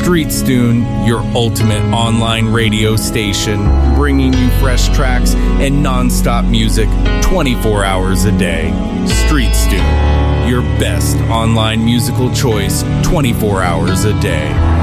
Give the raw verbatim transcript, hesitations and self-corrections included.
StreetStune, your ultimate online radio station, bringing you fresh tracks and non-stop music twenty-four hours a day. StreetStune, your best online musical choice twenty-four hours a day.